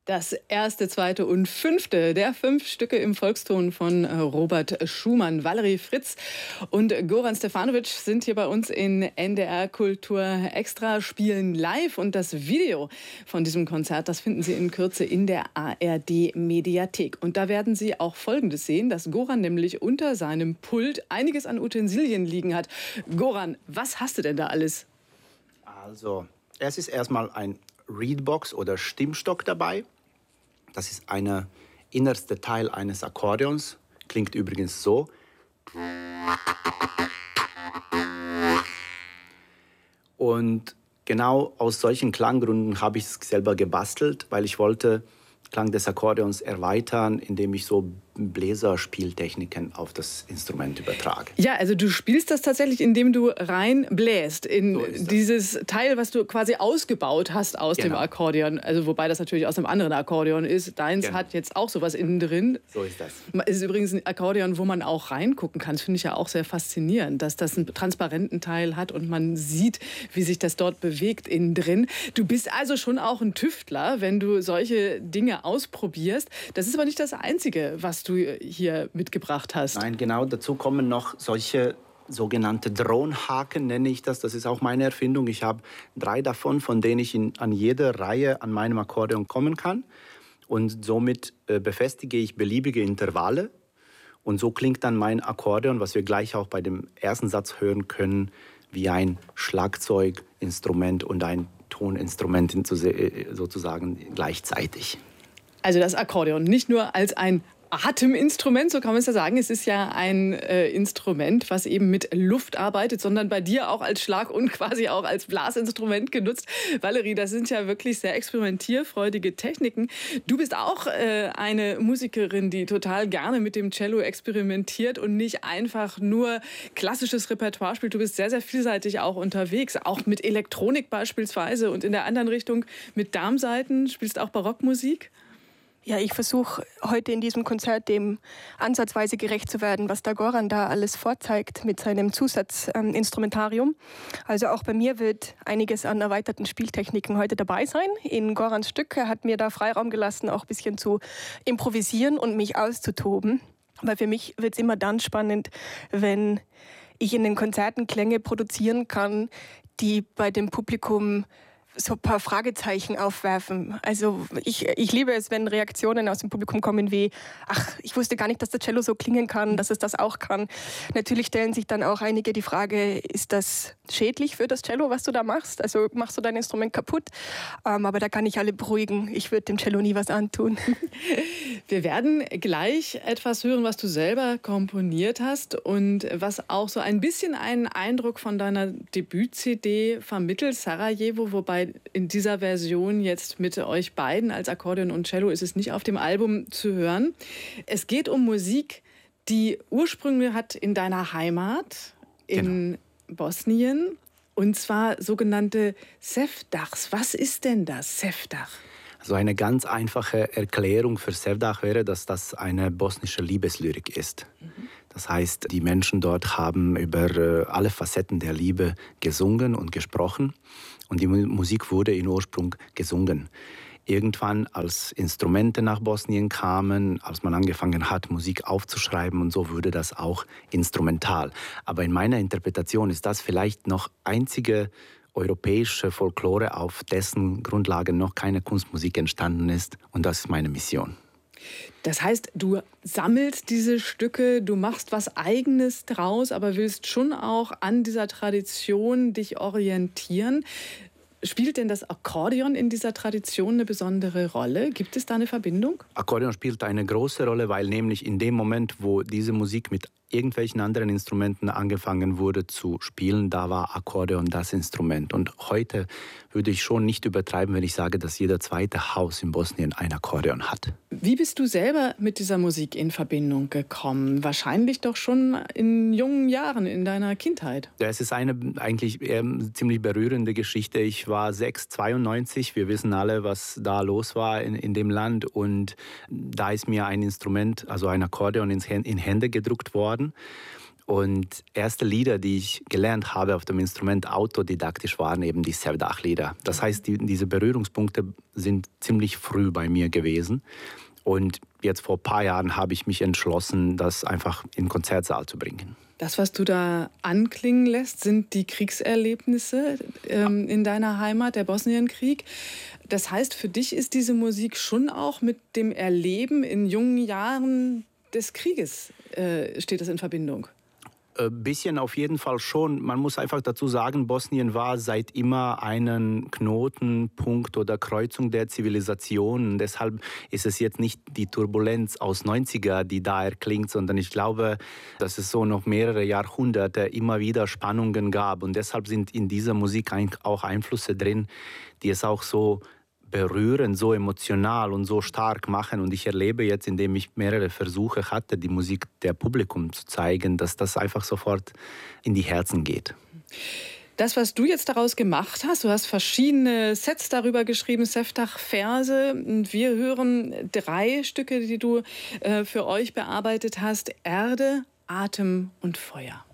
Das erste, zweite und fünfte der 5 Stücke im Volkston von Robert Schumann. Valerie Fritz und Goran Stefanovic sind hier bei uns in NDR Kultur Extra, spielen live. Und das Video von diesem Konzert, das finden Sie in Kürze in der ARD Mediathek. Und da werden Sie auch Folgendes sehen, dass Goran nämlich unter seinem Pult einiges an Utensilien liegen hat. Goran, was hast du denn da alles? Also, es ist erstmal ein Reedbox oder Stimmstock dabei. Das ist ein innerster Teil eines Akkordeons. Klingt übrigens so. Und genau aus solchen Klanggründen habe ich es selber gebastelt, weil ich wollte Klang des Akkordeons erweitern, indem ich so Bläserspieltechniken auf das Instrument übertrage. Ja, also du spielst das tatsächlich, indem du reinbläst in dieses Teil, was du quasi ausgebaut hast aus dem Akkordeon. Also wobei das natürlich aus einem anderen Akkordeon ist. Deins hat jetzt auch sowas innen drin. So ist das. Es ist übrigens ein Akkordeon, wo man auch reingucken kann. Das finde ich ja auch sehr faszinierend, dass das einen transparenten Teil hat und man sieht, wie sich das dort bewegt innen drin. Du bist also schon auch ein Tüftler, wenn du solche Dinge ausprobierst. Das ist aber nicht das Einzige, was du hier mitgebracht hast. Nein, genau. Dazu kommen noch solche sogenannte Drohnhaken, nenne ich das. Das ist auch meine Erfindung. Ich habe 3 davon, von denen ich an jeder Reihe an meinem Akkordeon kommen kann. Und somit befestige ich beliebige Intervalle. Und so klingt dann mein Akkordeon, was wir gleich auch bei dem ersten Satz hören können, wie ein Schlagzeuginstrument und ein Toninstrument sozusagen gleichzeitig. Also das Akkordeon nicht nur als ein Ateminstrument, so kann man es ja sagen. Es ist ja ein Instrument, was eben mit Luft arbeitet, sondern bei dir auch als Schlag- und quasi auch als Blasinstrument genutzt. Valerie, das sind ja wirklich sehr experimentierfreudige Techniken. Du bist auch eine Musikerin, die total gerne mit dem Cello experimentiert und nicht einfach nur klassisches Repertoire spielt. Du bist sehr, sehr vielseitig auch unterwegs, auch mit Elektronik beispielsweise und in der anderen Richtung mit Darmsaiten. Spielst auch Barockmusik? Ja, ich versuche heute in diesem Konzert dem ansatzweise gerecht zu werden, was der Goran da alles vorzeigt mit seinem Zusatzinstrumentarium. Also auch bei mir wird einiges an erweiterten Spieltechniken heute dabei sein. In Gorans Stück, er hat mir da Freiraum gelassen, auch ein bisschen zu improvisieren und mich auszutoben. Weil für mich wird es immer dann spannend, wenn ich in den Konzerten Klänge produzieren kann, die bei dem Publikum so ein paar Fragezeichen aufwerfen. Also ich liebe es, wenn Reaktionen aus dem Publikum kommen wie, ach, ich wusste gar nicht, dass der Cello so klingen kann, dass es das auch kann. Natürlich stellen sich dann auch einige die Frage, ist das schädlich für das Cello, was du da machst? Also machst du dein Instrument kaputt? Aber da kann ich alle beruhigen. Ich würde dem Cello nie was antun. Wir werden gleich etwas hören, was du selber komponiert hast und was auch so ein bisschen einen Eindruck von deiner Debüt-CD vermittelt, Sarajevo, wobei in dieser Version jetzt mit euch beiden als Akkordeon und Cello ist es nicht auf dem Album zu hören. Es geht um Musik, die Ursprünge hat in deiner Heimat, in Bosnien, und zwar sogenannte Sevdachs. Was ist denn das, Sevdach? Also eine ganz einfache Erklärung für Sevdach wäre, dass das eine bosnische Liebeslyrik ist. Das heißt, die Menschen dort haben über alle Facetten der Liebe gesungen und gesprochen. Und die Musik wurde in Ursprung gesungen. Irgendwann, als Instrumente nach Bosnien kamen, als man angefangen hat, Musik aufzuschreiben und so, wurde das auch instrumental. Aber in meiner Interpretation ist das vielleicht noch einzige europäische Folklore, auf dessen Grundlage noch keine Kunstmusik entstanden ist. Und das ist meine Mission. Das heißt, du sammelst diese Stücke, du machst was Eigenes draus, aber willst schon auch an dieser Tradition dich orientieren. Spielt denn das Akkordeon in dieser Tradition eine besondere Rolle? Gibt es da eine Verbindung? Akkordeon spielt eine große Rolle, weil nämlich in dem Moment, wo diese Musik mit irgendwelchen anderen Instrumenten angefangen wurde zu spielen, da war Akkordeon das Instrument. Und heute würde ich schon nicht übertreiben, wenn ich sage, dass jeder zweite Haus in Bosnien ein Akkordeon hat. Wie bist du selber mit dieser Musik in Verbindung gekommen? Wahrscheinlich doch schon in jungen Jahren, in deiner Kindheit. Ja, es ist eine eigentlich ziemlich berührende Geschichte. Ich war 6,92. Wir wissen alle, was da los war in dem Land. Und da ist mir ein Instrument, also ein Akkordeon in Hände gedrückt worden. Und erste Lieder, die ich gelernt habe auf dem Instrument autodidaktisch, waren eben die Sevdah-Lieder. Das heißt, diese Berührungspunkte sind ziemlich früh bei mir gewesen. Und jetzt vor ein paar Jahren habe ich mich entschlossen, das einfach in den Konzertsaal zu bringen. Das, was du da anklingen lässt, sind die Kriegserlebnisse in deiner Heimat, der Bosnienkrieg. Das heißt, für dich ist diese Musik schon auch mit dem Erleben in jungen Jahren des Krieges, steht das in Verbindung? Ein bisschen auf jeden Fall schon. Man muss einfach dazu sagen, Bosnien war seit immer ein Knotenpunkt oder Kreuzung der Zivilisationen. Deshalb ist es jetzt nicht die Turbulenz aus 90er, die da erklingt, sondern ich glaube, dass es so noch mehrere Jahrhunderte immer wieder Spannungen gab. Und deshalb sind in dieser Musik auch Einflüsse drin, die es auch so berühren, so emotional und so stark machen. Und ich erlebe jetzt, indem ich mehrere Versuche hatte, die Musik der Publikum zu zeigen, dass das einfach sofort in die Herzen geht. Das, was du jetzt daraus gemacht hast, du hast verschiedene Sets darüber geschrieben, Sevdah-Verse. Wir hören 3 Stücke, die du für euch bearbeitet hast: Erde, Atem und Feuer.